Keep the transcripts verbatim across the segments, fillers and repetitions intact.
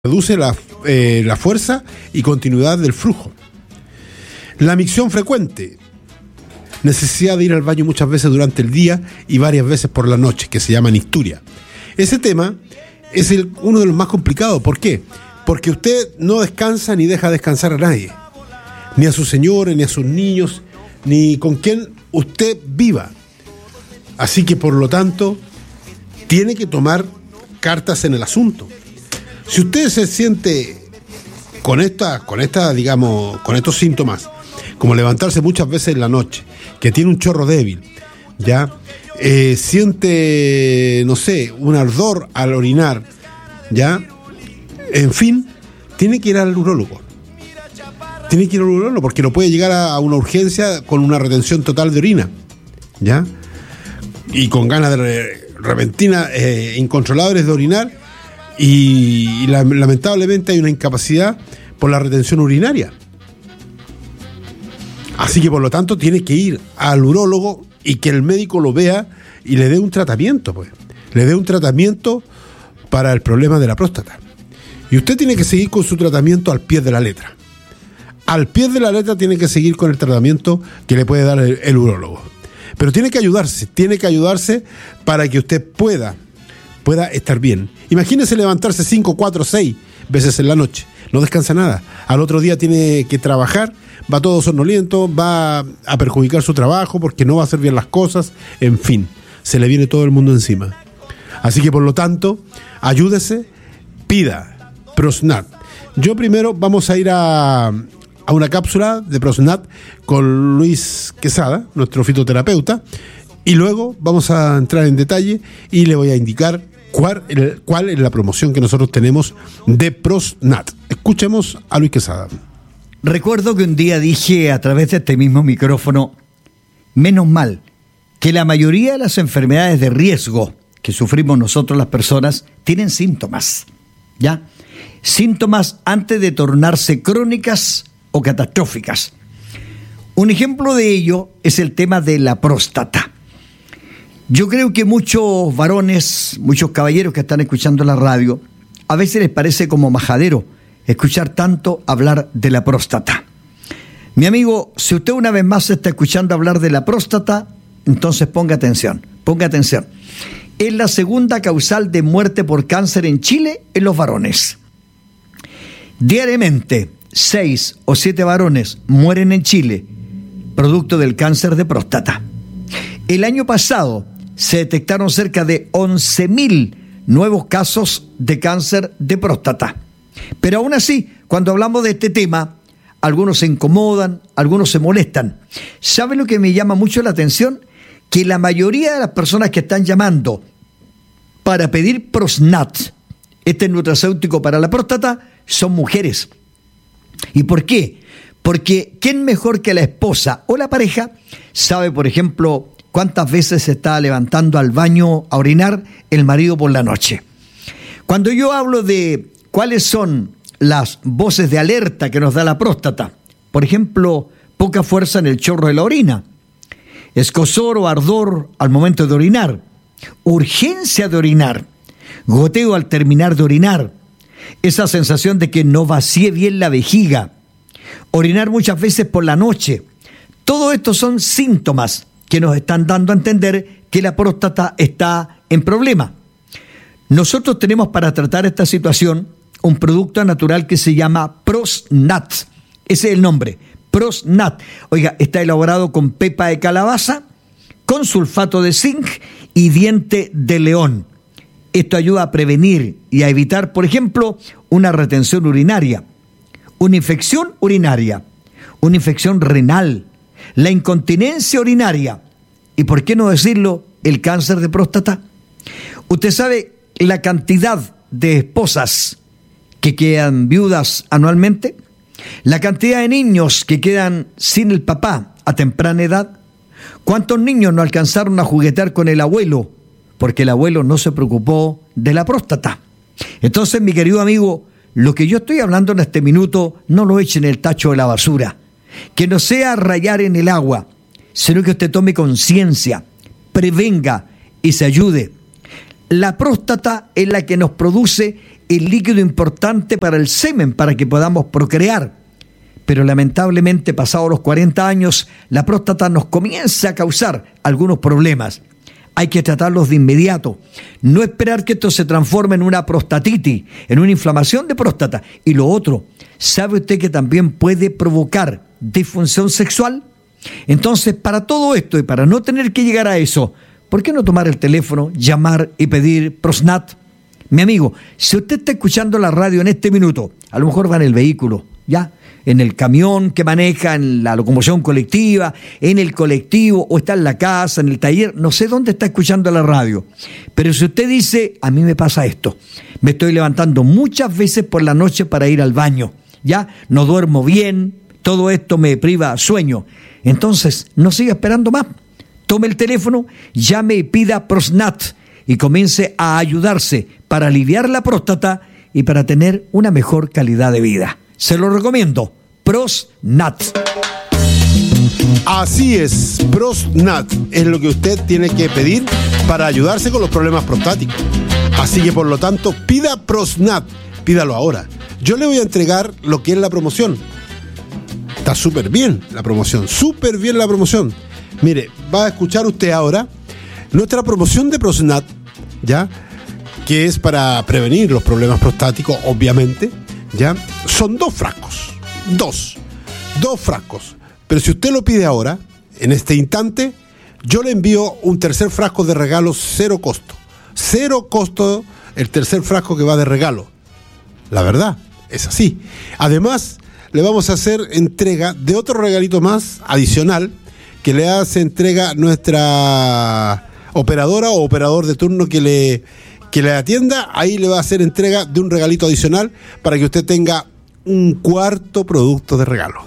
reduce la, eh, la fuerza y continuidad del flujo. La micción frecuente, necesidad de ir al baño muchas veces durante el día y varias veces por la noche, que se llama nicturia. Ese tema es el, uno de los más complicados. ¿Por qué? Porque usted no descansa ni deja descansar a nadie, ni a sus señores, ni a sus niños, ni con quien usted viva. Así que, por lo tanto, tiene que tomar cartas en el asunto. Si usted se siente con esta, con esta, digamos, con estos síntomas, como levantarse muchas veces en la noche, que tiene un chorro débil, ya, eh, siente, no sé, un ardor al orinar, ya, en fin, tiene que ir al urólogo. Tiene que ir al urólogo porque no puede llegar a, a una urgencia con una retención total de orina, ya, y con ganas de re, repentina, eh, incontrolables de orinar. Y, y la, lamentablemente hay una incapacidad por la retención urinaria. Así que por lo tanto tiene que ir al urólogo y que el médico lo vea y le dé un tratamiento, pues. Le dé un tratamiento para el problema de la próstata. Y usted tiene que seguir con su tratamiento al pie de la letra. Al pie de la letra tiene que seguir con el tratamiento que le puede dar el, el urólogo. Pero tiene que ayudarse, tiene que ayudarse para que usted pueda pueda estar bien. Imagínese levantarse cinco, cuatro, seis veces en la noche, no descansa nada, al otro día tiene que trabajar, va todo somnoliento, va a perjudicar su trabajo porque no va a hacer bien las cosas, en fin, se le viene todo el mundo encima. Así que por lo tanto, ayúdese, pida Prosnat. Yo primero vamos a ir a, a una cápsula de Prosnat con Luis Quesada, nuestro fitoterapeuta, y luego vamos a entrar en detalle y le voy a indicar cuál, el, cuál es la promoción que nosotros tenemos de Prosnat. Escuchemos a Luis Quesada. Recuerdo que un día dije a través de este mismo micrófono, menos mal que la mayoría de las enfermedades de riesgo que sufrimos nosotros las personas tienen síntomas, ¿ya? Síntomas antes de tornarse crónicas o catastróficas. Un ejemplo de ello es el tema de la próstata. Yo creo que muchos varones, muchos caballeros que están escuchando la radio, a veces les parece como majadero escuchar tanto hablar de la próstata. Mi amigo, si usted una vez más está escuchando hablar de la próstata, entonces ponga atención, ponga atención. Es la segunda causal de muerte por cáncer en Chile en los varones. Diariamente, seis o siete varones mueren en Chile producto del cáncer de próstata. El año pasado se detectaron cerca de once mil nuevos casos de cáncer de próstata. Pero aún así, cuando hablamos de este tema, algunos se incomodan, algunos se molestan. ¿Sabe lo que me llama mucho la atención? Que la mayoría de las personas que están llamando para pedir Prosnat, este nutracéutico para la próstata, son mujeres. ¿Y por qué? Porque ¿quién mejor que la esposa o la pareja sabe, por ejemplo, cuántas veces se está levantando al baño a orinar el marido por la noche? Cuando yo hablo de cuáles son las voces de alerta que nos da la próstata, por ejemplo, poca fuerza en el chorro de la orina, escozor o ardor al momento de orinar, urgencia de orinar, goteo al terminar de orinar, esa sensación de que no vacíe bien la vejiga, orinar muchas veces por la noche, todo esto son síntomas que nos están dando a entender que la próstata está en problema. Nosotros tenemos para tratar esta situación un producto natural que se llama Prosnat. Ese es el nombre, Prosnat. Oiga, está elaborado con pepa de calabaza, con sulfato de zinc y diente de león. Esto ayuda a prevenir y a evitar, por ejemplo, una retención urinaria, una infección urinaria, una infección renal, la incontinencia urinaria y, por qué no decirlo, el cáncer de próstata. Usted sabe la cantidad de esposas que quedan viudas anualmente, la cantidad de niños que quedan sin el papá a temprana edad, cuántos niños no alcanzaron a juguetear con el abuelo porque el abuelo no se preocupó de la próstata. Entonces, mi querido amigo, lo que yo estoy hablando en este minuto no lo eche en el tacho de la basura, que no sea rayar en el agua, sino que usted tome conciencia, prevenga y se ayude. La próstata es la que nos produce el líquido importante para el semen, para que podamos procrear. Pero lamentablemente, pasados los cuarenta años, la próstata nos comienza a causar algunos problemas. Hay que tratarlos de inmediato. No esperar que esto se transforme en una prostatitis, en una inflamación de próstata. Y lo otro, ¿sabe usted que también puede provocar disfunción sexual? Entonces, para todo esto y para no tener que llegar a eso, ¿por qué no tomar el teléfono, llamar y pedir Prosnat? Mi amigo, si usted está escuchando la radio en este minuto, a lo mejor va en el vehículo, ¿ya? En el camión que maneja, en la locomoción colectiva, en el colectivo, o está en la casa, en el taller, no sé dónde está escuchando la radio. Pero si usted dice, a mí me pasa esto, me estoy levantando muchas veces por la noche para ir al baño, ¿ya? No duermo bien, todo esto me priva sueño. Entonces, no siga esperando más. Tome el teléfono, llame y pida Prosnat y comience a ayudarse para aliviar la próstata y para tener una mejor calidad de vida. Se lo recomiendo, Prosnat. Así es, Prosnat es lo que usted tiene que pedir para ayudarse con los problemas prostáticos. Así que por lo tanto, pida Prosnat, pídalo ahora. Yo le voy a entregar lo que es la promoción. Está súper bien la promoción, súper bien la promoción. Mire, va a escuchar usted ahora nuestra promoción de Prosnat, ¿ya? Que es para prevenir los problemas prostáticos, obviamente, ¿ya? Son dos frascos, dos, dos frascos. Pero si usted lo pide ahora, en este instante, yo le envío un tercer frasco de regalo cero costo. Cero costo el tercer frasco que va de regalo. La verdad, es así. Además, le vamos a hacer entrega de otro regalito más adicional que le hace entrega nuestra operadora o operador de turno que le, que le atienda. Ahí le va a hacer entrega de un regalito adicional para que usted tenga un cuarto producto de regalo.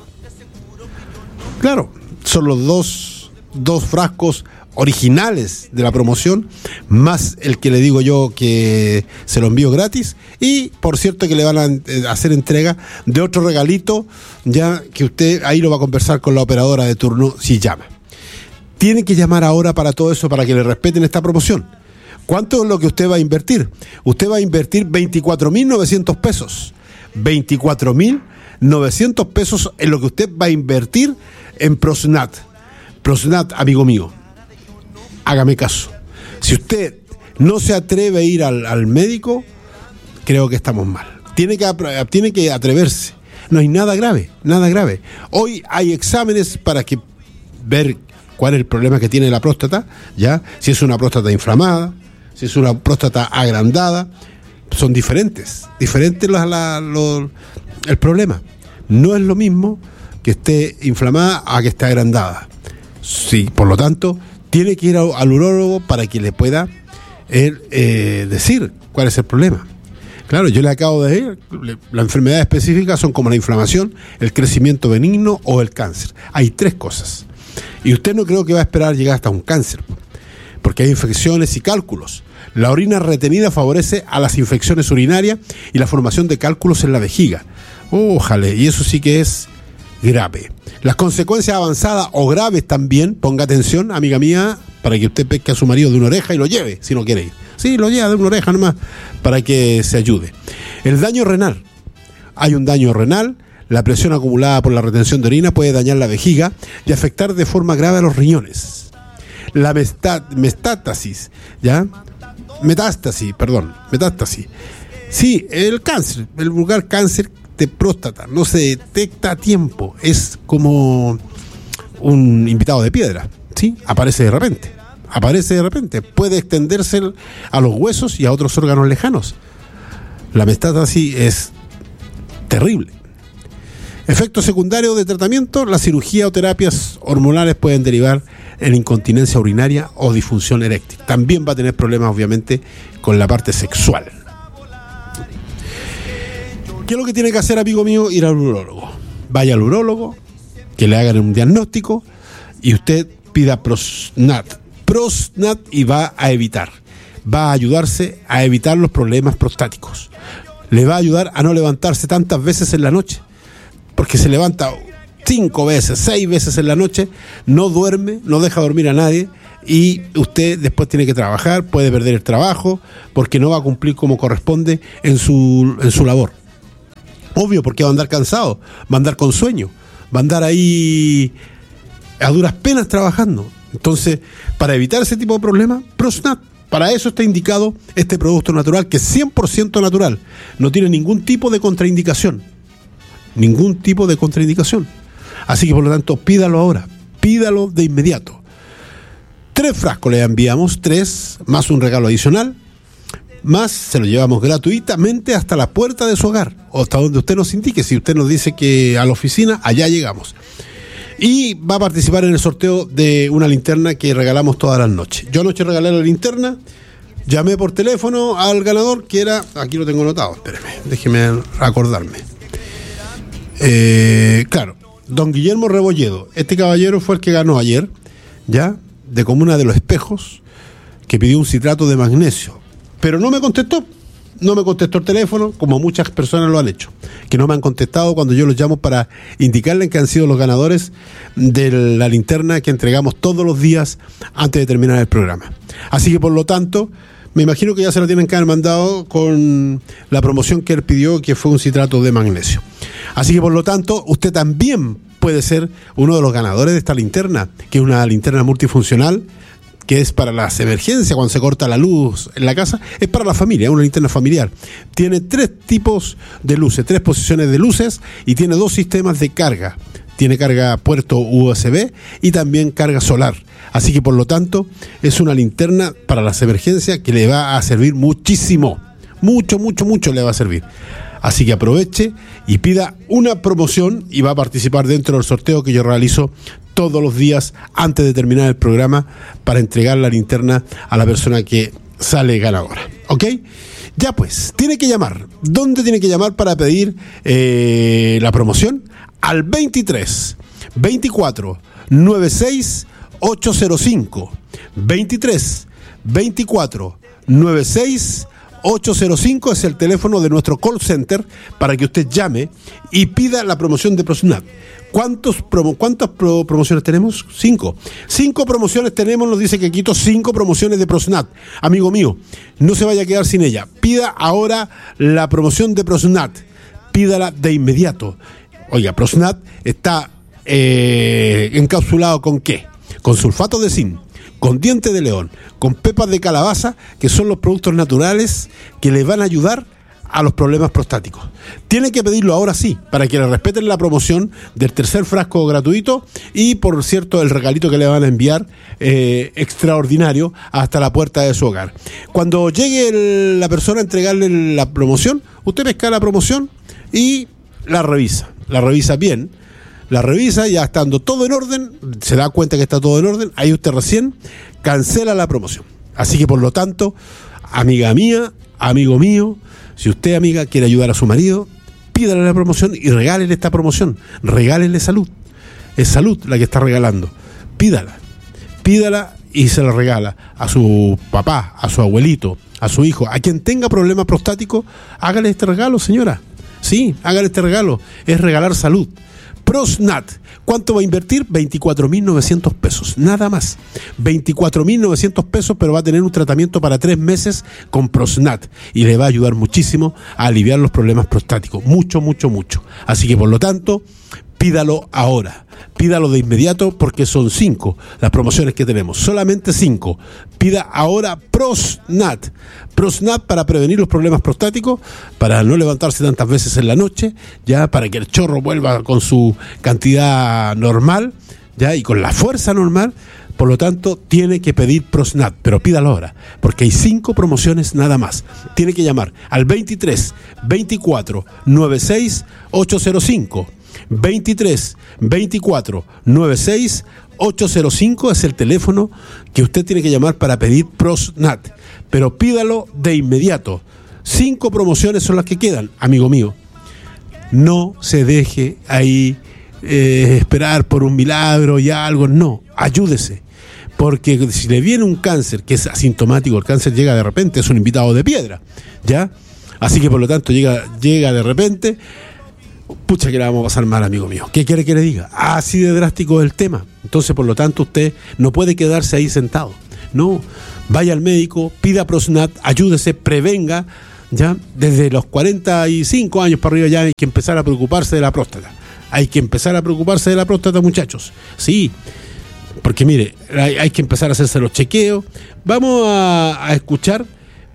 Claro, son los dos, dos frascos originales de la promoción, más el que le digo yo que se lo envío gratis, y por cierto que le van a hacer entrega de otro regalito, ya que usted ahí lo va a conversar con la operadora de turno si llama. Tiene que llamar ahora para todo eso, para que le respeten esta promoción. ¿Cuánto es lo que usted va a invertir? Usted va a invertir veinticuatro mil novecientos pesos. veinticuatro mil novecientos pesos es lo que usted va a invertir en Prosnat. Prosnat, amigo mío, hágame caso. Si usted no se atreve a ir al, al médico, creo que estamos mal. Tiene que, tiene que atreverse. No hay nada grave, nada grave. Hoy hay exámenes para que ver cuál es el problema que tiene la próstata, ¿ya? Si es una próstata inflamada, si es una próstata agrandada, son diferentes, diferentes los, la, los, el problema. No es lo mismo que esté inflamada a que esté agrandada. Sí, por lo tanto, tiene que ir al, al urólogo para que le pueda él, eh, decir cuál es el problema. Claro, yo le acabo de decir, las enfermedades específicas son como la inflamación, el crecimiento benigno o el cáncer. Hay tres cosas. Y usted no creo que va a esperar llegar hasta un cáncer, porque hay infecciones y cálculos. La orina retenida favorece a las infecciones urinarias y la formación de cálculos en la vejiga. Ojalá, y eso sí que es grave. Las consecuencias avanzadas o graves también, ponga atención, amiga mía, para que usted pesque a su marido de una oreja y lo lleve, si no quiere ir. Sí, lo lleva de una oreja nomás, para que se ayude. El daño renal. Hay un daño renal. La presión acumulada por la retención de orina puede dañar la vejiga y afectar de forma grave a los riñones. La mestá- metástasis, ¿ya? Metástasis, perdón, metástasis. Sí, el cáncer, el vulgar cáncer de próstata, no se detecta a tiempo. Es como un invitado de piedra, ¿sí? Aparece de repente, aparece de repente. Puede extenderse a los huesos y a otros órganos lejanos. La metástasis es terrible. Efectos secundarios de tratamiento: la cirugía o terapias hormonales pueden derivar en incontinencia urinaria o disfunción eréctil. También va a tener problemas, obviamente, con la parte sexual. ¿Qué es lo que tiene que hacer, amigo mío? Ir al urólogo. Vaya al urólogo, que le hagan un diagnóstico y usted pida Prosnat. Prosnat y va a evitar, va a ayudarse a evitar los problemas prostáticos. Le va a ayudar a no levantarse tantas veces en la noche, porque se levanta cinco veces, seis veces en la noche, no duerme, no deja dormir a nadie y usted después tiene que trabajar, puede perder el trabajo porque no va a cumplir como corresponde en su, en su labor. Obvio, porque va a andar cansado, va a andar con sueño, va a andar ahí a duras penas trabajando. Entonces, para evitar ese tipo de problemas, ProSnat, para eso está indicado este producto natural, que es cien por ciento natural, no tiene ningún tipo de contraindicación, ningún tipo de contraindicación. Así que por lo tanto, pídalo ahora, pídalo de inmediato. Tres frascos le enviamos, tres, más un regalo adicional, más se lo llevamos gratuitamente hasta la puerta de su hogar, o hasta donde usted nos indique. Si usted nos dice que a la oficina, allá llegamos. Y va a participar en el sorteo de una linterna que regalamos todas las noches. Yo anoche regalé la linterna, llamé por teléfono al ganador, que era, aquí lo tengo anotado, espéreme, déjeme acordarme. Eh, claro, don Guillermo Rebolledo. Este caballero fue el que ganó ayer, ya, de Comuna de los Espejos, que pidió un citrato de magnesio. Pero no me contestó, no me contestó el teléfono, como muchas personas lo han hecho, que no me han contestado cuando yo los llamo para indicarles que han sido los ganadores de la linterna que entregamos todos los días antes de terminar el programa. Así que por lo tanto, me imagino que ya se lo tienen que haber mandado con la promoción que él pidió, que fue un citrato de magnesio. Así que por lo tanto, usted también puede ser uno de los ganadores de esta linterna, que es una linterna multifuncional, que es para las emergencias, cuando se corta la luz en la casa, es para la familia, es una linterna familiar. Tiene tres tipos de luces, tres posiciones de luces y tiene dos sistemas de carga. Tiene carga puerto U S B y también carga solar. Así que por lo tanto es una linterna para las emergencias que le va a servir muchísimo. Mucho, mucho, mucho le va a servir. Así que aproveche y pida una promoción y va a participar dentro del sorteo que yo realizo todos los días antes de terminar el programa para entregar la linterna a la persona que sale ganadora. ¿Ok? Ya pues, tiene que llamar. ¿Dónde tiene que llamar para pedir eh, la promoción? Al veintitrés, veinticuatro, noventa y seis, ochocientos cinco. veintitrés, veinticuatro, noventa y seis, ochocientos cinco es el teléfono de nuestro call center para que usted llame y pida la promoción de ProSnat. ¿Cuántos promo, ¿Cuántas pro, promociones tenemos? Cinco. Cinco promociones tenemos, nos dice que quito cinco promociones de ProSnat. Amigo mío, no se vaya a quedar sin ella. Pida ahora la promoción de ProSnat. Pídala de inmediato. Oiga, ProSnat está eh, encapsulado ¿con qué? Con sulfato de zinc, con diente de león, con pepas de calabaza, que son los productos naturales que le van a ayudar a los problemas prostáticos. Tiene que pedirlo ahora sí, para que le respeten la promoción del tercer frasco gratuito y, por cierto, el regalito que le van a enviar eh, extraordinario hasta la puerta de su hogar. Cuando llegue el, la persona a entregarle la promoción, usted pesca la promoción y la revisa. La revisa bien, la revisa, ya estando todo en orden, se da cuenta que está todo en orden, ahí usted recién cancela la promoción. Así que por lo tanto, amiga mía, amigo mío, si usted, amiga, quiere ayudar a su marido, pídale la promoción y regálele esta promoción, regálele salud. Es salud la que está regalando. Pídala, pídala y se la regala a su papá, a su abuelito, a su hijo, a quien tenga problemas prostáticos, hágale este regalo, señora. Sí, hágale este regalo, es regalar salud. ProSnat, ¿cuánto va a invertir? veinticuatro mil novecientos pesos, nada más. veinticuatro mil novecientos pesos, pero va a tener un tratamiento para tres meses con ProSnat y le va a ayudar muchísimo a aliviar los problemas prostáticos. Mucho, mucho, mucho. Así que por lo tanto, pídalo ahora. Pídalo de inmediato porque son cinco las promociones que tenemos. Solamente cinco. Pida ahora ProSnat. ProSnat para prevenir los problemas prostáticos, para no levantarse tantas veces en la noche, ya para que el chorro vuelva con su cantidad normal, ya, y con la fuerza normal. Por lo tanto, tiene que pedir ProSnat, pero pídalo ahora, porque hay cinco promociones nada más. Tiene que llamar al veintitrés, veinticuatro, noventa y seis, ochocientos cinco. veintitrés, veinticuatro, noventa y seis, ochocientos cinco es el teléfono que usted tiene que llamar para pedir ProSnat, pero pídalo de inmediato. Cinco promociones son las que quedan, amigo mío. No se deje ahí eh, esperar por un milagro y algo, no, ayúdese, porque si le viene un cáncer que es asintomático, el cáncer llega de repente, es un invitado de piedra, ¿ya? Así que por lo tanto llega, llega de repente. pucha que la vamos a pasar mal, amigo mío. ¿Qué quiere que le diga? Así de drástico es el tema. Entonces, por lo tanto, usted no puede quedarse ahí sentado. No, vaya al médico, pida Prosnat, ayúdese, prevenga. Ya desde los cuarenta y cinco años para arriba ya hay que empezar a preocuparse de la próstata. Hay que empezar a preocuparse de la próstata, muchachos. Sí, porque mire, hay, hay que empezar a hacerse los chequeos. Vamos a, a escuchar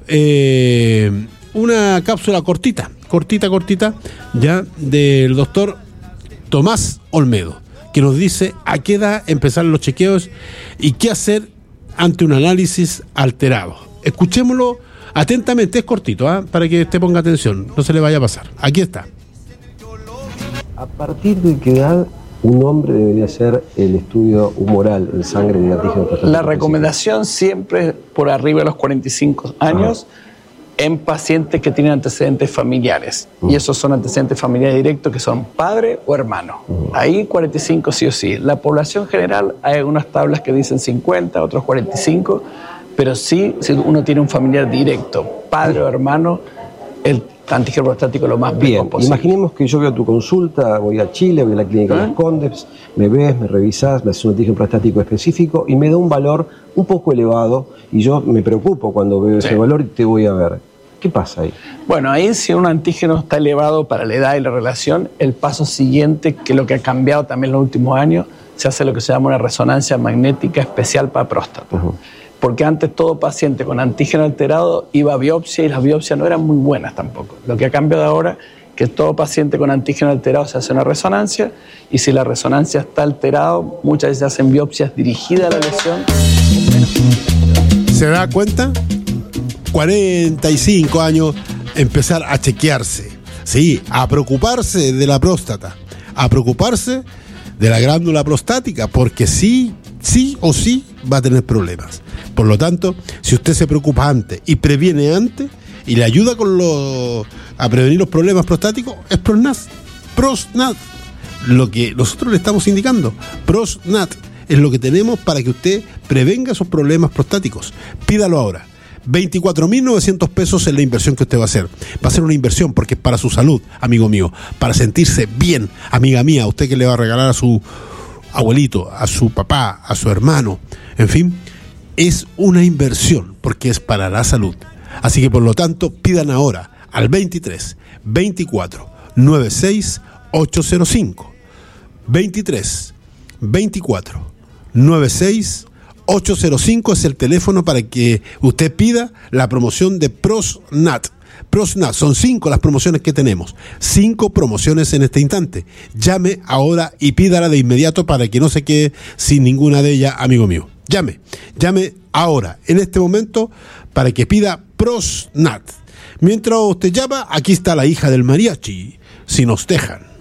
eh, una cápsula cortita, cortita, cortita, ya del doctor Tomás Olmedo, que nos dice a qué edad empezar los chequeos y qué hacer ante un análisis alterado. Escuchémoslo atentamente, es cortito, ¿eh? Para que usted ponga atención, no se le vaya a pasar. Aquí está. ¿A partir de qué edad un hombre debería hacer el estudio humoral en sangre de antígeno prostático? La recomendación siempre es por arriba de los cuarenta y cinco años. Ajá. En pacientes que tienen antecedentes familiares. Uh-huh. Y esos son antecedentes familiares directos que son padre o hermano. Uh-huh. Ahí cuarenta y cinco sí o sí. La población general, hay algunas tablas que dicen cincuenta, otros cuarenta y cinco, pero sí, si uno tiene un familiar directo, padre uh-huh. o hermano, el antígeno prostático es lo más bien posible. Imaginemos que yo voy a tu consulta, voy a Chile, voy a la clínica de ¿Eh? Los Condes, me ves, me revisás, me haces un antígeno prostático específico y me da un valor un poco elevado y yo me preocupo cuando veo sí. ese valor y te voy a ver. ¿Qué pasa ahí? Bueno, ahí si un antígeno está elevado para la edad y la relación, el paso siguiente, que es lo que ha cambiado también en los últimos años, se hace lo que se llama una resonancia magnética especial para próstata. Uh-huh. Porque antes todo paciente con antígeno alterado iba a biopsia y las biopsias no eran muy buenas tampoco. Lo que ha cambiado ahora es que todo paciente con antígeno alterado se hace una resonancia y si la resonancia está alterado, muchas veces se hacen biopsias dirigidas a la lesión. ¿Se da cuenta? cuarenta y cinco años, empezar a chequearse, sí, a preocuparse de la próstata, a preocuparse de la glándula prostática, porque sí, sí o sí va a tener problemas. Por lo tanto, si usted se preocupa antes y previene antes y le ayuda con los, a prevenir los problemas prostáticos, es Prosnat. Prosnat, lo que nosotros le estamos indicando, Prosnat es lo que tenemos para que usted prevenga esos problemas prostáticos. Pídalo ahora. veinticuatro mil novecientos pesos es la inversión que usted va a hacer. Va a ser una inversión porque es para su salud, amigo mío, para sentirse bien, amiga mía, usted que le va a regalar a su abuelito, a su papá, a su hermano, en fin, es una inversión porque es para la salud. Así que por lo tanto, pidan ahora al veintitrés, veinticuatro, noventa y seis, ochocientos cinco. veintitrés, veinticuatro, noventa y seis, ochocientos cinco es el teléfono para que usted pida la promoción de Prosnat. Prosnat, son cinco las promociones que tenemos. Cinco promociones en este instante. Llame ahora y pídala de inmediato para que no se quede sin ninguna de ellas, amigo mío. Llame, llame ahora, en este momento, para que pida Prosnat. Mientras usted llama, aquí está la hija del mariachi, si nos dejan.